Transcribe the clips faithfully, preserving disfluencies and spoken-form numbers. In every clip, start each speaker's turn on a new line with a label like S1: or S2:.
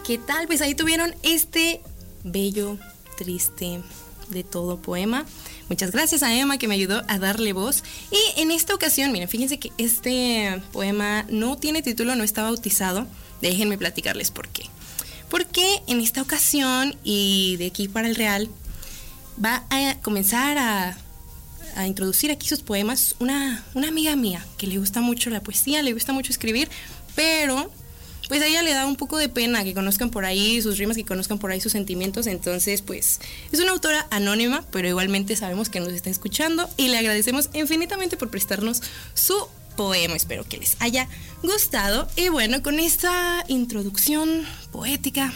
S1: ¿Qué tal? Pues ahí tuvieron este bello, triste, de todo poema. Muchas gracias a Emma que me ayudó a darle voz. Y en esta ocasión, miren, fíjense que este poema no tiene título, no está bautizado. Déjenme platicarles por qué. Porque en esta ocasión y de aquí para el Real va a comenzar a, a introducir aquí sus poemas una, una amiga mía que le gusta mucho la poesía, le gusta mucho escribir, pero pues a ella le da un poco de pena que conozcan por ahí sus rimas, que conozcan por ahí sus sentimientos. Entonces pues es una autora anónima, pero igualmente sabemos que nos está escuchando y le agradecemos infinitamente por prestarnos su poema. Espero que les haya gustado. Y bueno, con esta introducción poética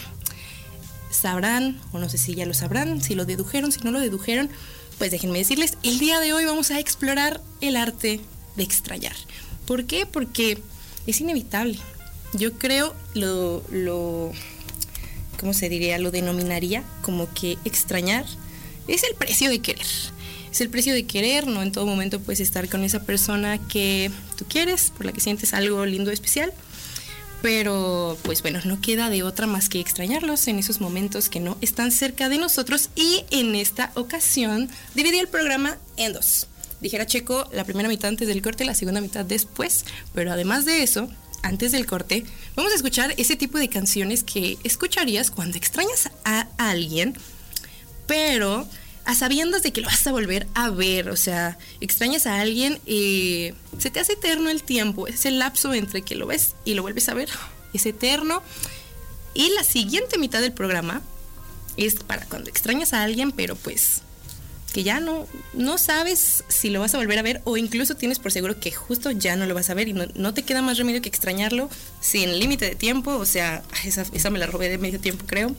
S1: sabrán, o no sé si ya lo sabrán, si lo dedujeron, si no lo dedujeron, pues déjenme decirles, el día de hoy vamos a explorar el arte de extrañar. ¿Por qué? Porque es inevitable. Yo creo, lo, lo, ¿cómo se diría? Lo denominaría como que extrañar es el precio de querer. Es el precio de querer, no en todo momento puedes estar con esa persona que tú quieres, por la que sientes algo lindo, especial. Pero, pues bueno, no queda de otra más que extrañarlos en esos momentos que no están cerca de nosotros. Y en esta ocasión dividí el programa en dos. Dijera Checo, la primera mitad antes del corte, la segunda mitad después. Pero además de eso, antes del corte, vamos a escuchar ese tipo de canciones que escucharías cuando extrañas a alguien, pero a sabiendas de que lo vas a volver a ver. O sea, extrañas a alguien y se te hace eterno el tiempo, ese lapso entre que lo ves y lo vuelves a ver, es eterno. Y la siguiente mitad del programa es para cuando extrañas a alguien, pero pues que ya no, no sabes si lo vas a volver a ver, o incluso tienes por seguro que justo ya no lo vas a ver y no, no te queda más remedio que extrañarlo sin límite de tiempo. O sea, esa, esa me la robé de medio tiempo, creo.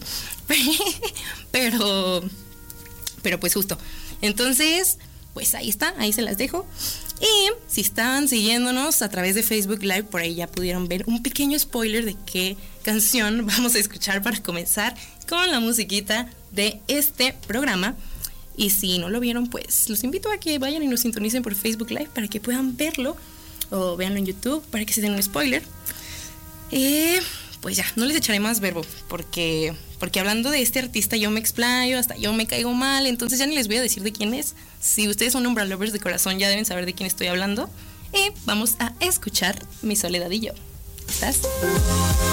S1: pero, pero pues justo. Entonces, pues ahí está, ahí se las dejo. Y si estaban siguiéndonos a través de Facebook Live, por ahí ya pudieron ver un pequeño spoiler de qué canción vamos a escuchar para comenzar con la musiquita de este programa. Y si no lo vieron, pues los invito a que vayan y nos sintonicen por Facebook Live para que puedan verlo, o véanlo en YouTube para que se den un spoiler. Eh, pues ya, no les echaré más verbo, porque, porque hablando de este artista yo me explayo, hasta yo me caigo mal, entonces ya ni les voy a decir de quién es. Si ustedes son Umbra Lovers de corazón ya deben saber de quién estoy hablando. Y vamos a escuchar Mi Soledad y Yo. ¿Estás?